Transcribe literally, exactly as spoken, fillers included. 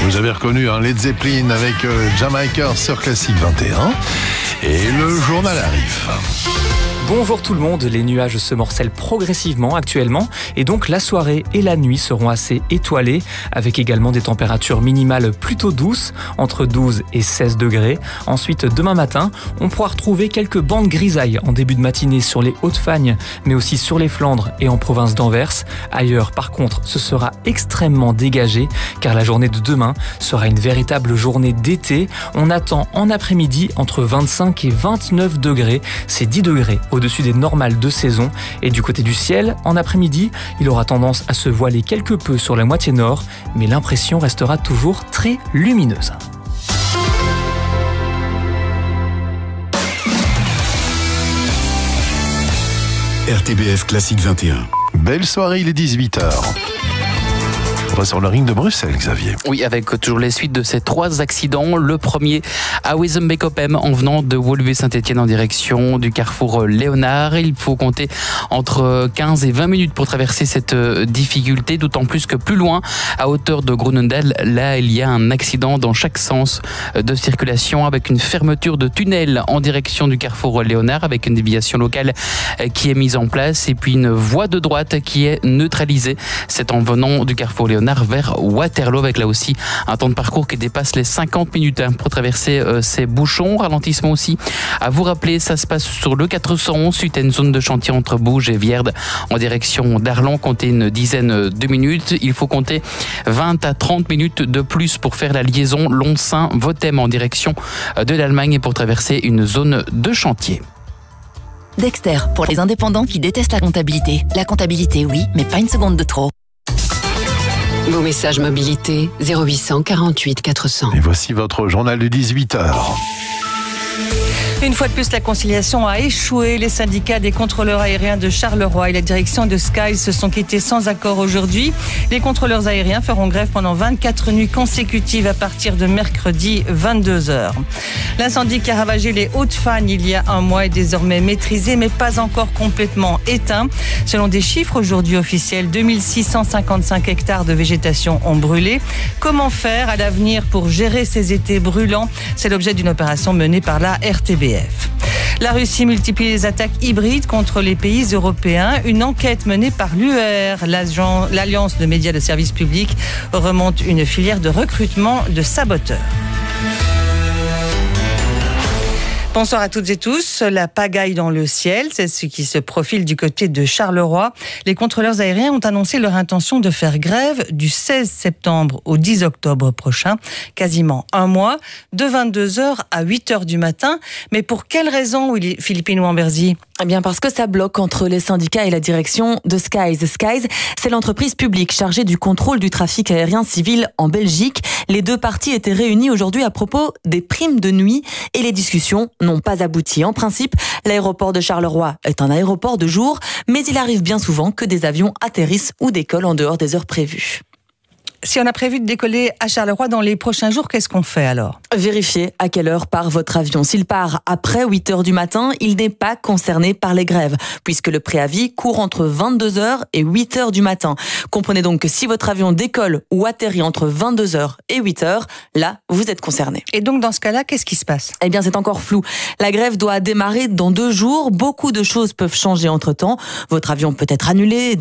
Vous avez reconnu hein, Led Zeppelin avec euh, Jamaica sur Classique vingt et un. Et le journal arrive. Bonjour tout le monde, les nuages se morcellent progressivement actuellement et donc la soirée et la nuit seront assez étoilées avec également des températures minimales plutôt douces entre douze et seize degrés. Ensuite demain matin, on pourra retrouver quelques bandes grisailles en début de matinée sur les Hauts-de-Fagne mais aussi sur les Flandres et en province d'Anvers. Ailleurs par contre, ce sera extrêmement dégagé car la journée de demain sera une véritable journée d'été. On attend en après-midi entre vingt-cinq et vingt-neuf degrés, c'est dix degrés au-dessus des normales de saison. Et du côté du ciel, en après-midi, il aura tendance à se voiler quelque peu sur la moitié nord, mais l'impression restera toujours très lumineuse. R T B F Classique vingt et un. Belle soirée, il est dix-huit heures. On va sur le ring de Bruxelles, Xavier. Oui, avec toujours les suites de ces trois accidents. Le premier à Wezenbeek-Oppem en venant de Woluwe-Saint-Étienne en direction du carrefour Léonard. Il faut compter entre quinze et vingt minutes pour traverser cette difficulté, d'autant plus que plus loin, à hauteur de Groenendael, là il y a un accident dans chaque sens de circulation avec une fermeture de tunnel en direction du carrefour Léonard avec une déviation locale qui est mise en place et puis une voie de droite qui est neutralisée. C'est en venant du carrefour Léonard vers Waterloo avec là aussi un temps de parcours qui dépasse les cinquante minutes pour traverser euh, ces bouchons. Ralentissement aussi à vous rappeler, ça se passe sur le quatre cent onze suite à une zone de chantier entre Bouges et Vierde en direction d'Arlon. Comptez une dizaine de minutes. Il faut compter vingt à trente minutes de plus pour faire la liaison Lonsin-Votem en direction de l'Allemagne et pour traverser une zone de chantier. Dexter, pour les indépendants qui détestent la comptabilité. La comptabilité, oui, mais pas une seconde de trop. Vos messages mobilité zéro huit cent quarante-huit quatre cents. Et voici votre journal de dix-huit heures. Une fois de plus, la conciliation a échoué. Les syndicats des contrôleurs aériens de Charleroi et la direction de Sky se sont quittés sans accord aujourd'hui. Les contrôleurs aériens feront grève pendant vingt-quatre nuits consécutives à partir de mercredi vingt-deux heures. L'incendie qui a ravagé les Hauts-de-Fagne il y a un mois est désormais maîtrisé, mais pas encore complètement éteint. Selon des chiffres aujourd'hui officiels, deux mille six cent cinquante-cinq hectares de végétation ont brûlé. Comment faire à l'avenir pour gérer ces étés brûlants? C'est l'objet d'une opération menée par la R T B F. La Russie multiplie les attaques hybrides contre les pays européens. Une enquête menée par l'U E R, l'Alliance de médias de services publics, remonte une filière de recrutement de saboteurs. Bonsoir à toutes et tous. La pagaille dans le ciel, c'est ce qui se profile du côté de Charleroi. Les contrôleurs aériens ont annoncé leur intention de faire grève du seize septembre au dix octobre prochain, quasiment un mois, de vingt-deux heures à huit heures du matin. Mais pour quelle raison, Philippine Wamberzi? Eh bien parce que ça bloque entre les syndicats et la direction de Skies. Skies, c'est l'entreprise publique chargée du contrôle du trafic aérien civil en Belgique. Les deux parties étaient réunies aujourd'hui à propos des primes de nuit et les discussions n'ont pas abouti. En principe, l'aéroport de Charleroi est un aéroport de jour, mais il arrive bien souvent que des avions atterrissent ou décollent en dehors des heures prévues. Si on a prévu de décoller à Charleroi dans les prochains jours, qu'est-ce qu'on fait alors? Vérifiez à quelle heure part votre avion. S'il part après huit heures du matin, il n'est pas concerné par les grèves, puisque le préavis court entre vingt-deux heures et huit heures du matin. Comprenez donc que si votre avion décolle ou atterrit entre vingt-deux heures et huit heures, là, vous êtes concerné. Et donc dans ce cas-là, qu'est-ce qui se passe? Eh bien, c'est encore flou. La grève doit démarrer dans deux jours. Beaucoup de choses peuvent changer entre-temps. Votre avion peut être annulé,